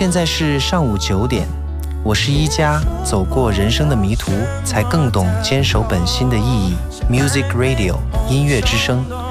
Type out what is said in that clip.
现在是上午9点，我是一加，走过人生的迷途，才更懂坚守本心的意义。Music Radio 音乐之声